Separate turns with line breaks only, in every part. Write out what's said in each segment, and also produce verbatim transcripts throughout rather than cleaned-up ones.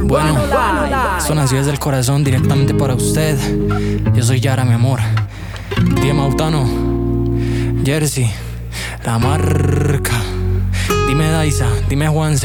Bueno, eso nació desde el corazón directamente para usted. Yo soy Yara, mi amor. Dime Mautano, Jersey, La Marca. Dime Daisa, dime Juanse.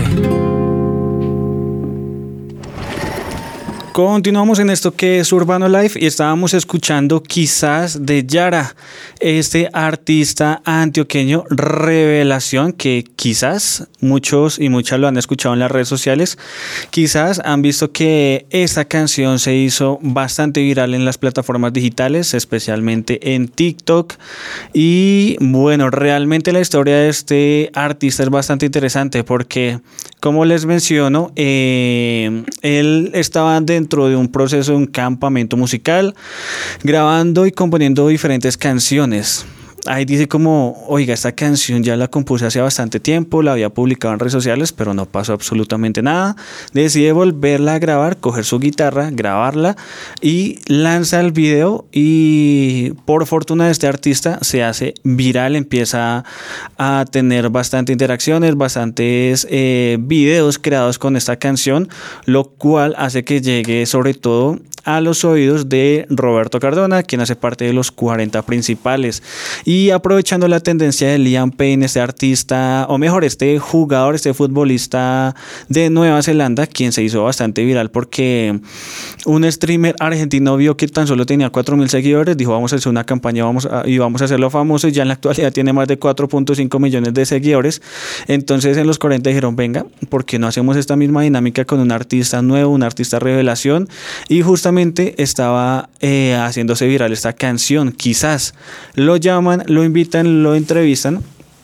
Continuamos en esto que es Urbano Life y estábamos escuchando Quizás de Yara, este artista antioqueño revelación que quizás muchos y muchas lo han escuchado en las redes sociales. Quizás han visto que esta canción se hizo bastante viral en las plataformas digitales, especialmente en TikTok. Y bueno, realmente la historia de este artista es bastante interesante porque, como les menciono, eh, él estaba dentro dentro de un proceso de un campamento musical, grabando y componiendo diferentes canciones. Ahí dice como, oiga, esta canción ya la compuse hace bastante tiempo, la había publicado en redes sociales, pero no pasó absolutamente nada. Decide volverla a grabar, coger su guitarra, grabarla y lanza el video, y por fortuna de este artista se hace viral, empieza a tener bastantes interacciones, bastantes eh, videos creados con esta canción, lo cual hace que llegue sobre todo a los oídos de Roberto Cardona, quien hace parte de los cuarenta principales. Y aprovechando la tendencia de Liam Payne, este artista, o mejor, este jugador, este futbolista de Nueva Zelanda, quien se hizo bastante viral porque un streamer argentino vio que tan solo tenía cuatro mil seguidores, dijo vamos a hacer una campaña vamos a, y vamos a hacerlo famoso, y ya en la actualidad tiene más de cuatro punto cinco millones de seguidores. Entonces en los cuarenta dijeron, venga, ¿por qué no hacemos esta misma dinámica con un artista nuevo, un artista revelación? Y justamente estaba eh, haciéndose viral esta canción, Quizás. Lo llaman, lo invitan, lo entrevistan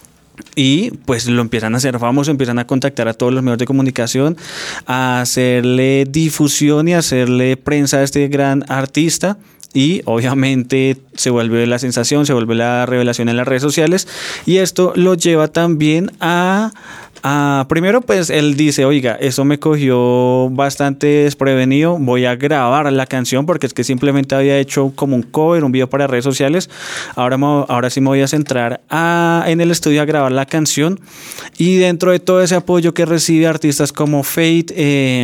y pues lo empiezan a hacer famoso, empiezan a contactar a todos los medios de comunicación, a hacerle difusión y a hacerle prensa a este gran artista. Y obviamente se vuelve la sensación, se vuelve la revelación en las redes sociales, y esto lo lleva también a, a primero pues él dice, oiga, eso me cogió bastante desprevenido, voy a grabar la canción porque es que simplemente había hecho como un cover, un video para redes sociales, ahora, me, ahora sí me voy a centrar a, en el estudio a grabar la canción. Y dentro de todo ese apoyo que recibe artistas como Fate, eh,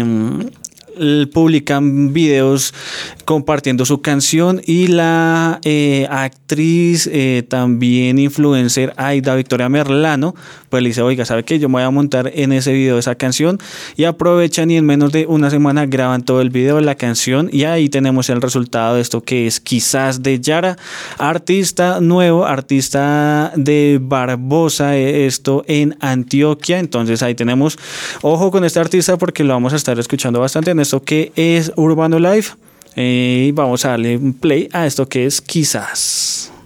publican videos compartiendo su canción, y la eh, actriz eh, también influencer Aida Victoria Merlano pues le dice, oiga, ¿sabe qué? Yo me voy a montar en ese video de esa canción, y aprovechan y en menos de una semana graban todo el video de la canción, y ahí tenemos el resultado de esto que es Quizás de Yara, artista nuevo, artista de Barbosa, esto en Antioquia. Entonces ahí tenemos, ojo con este artista porque lo vamos a estar escuchando bastante en esto que es Urbano Life. Y eh, vamos a darle un play a esto que es Quizás.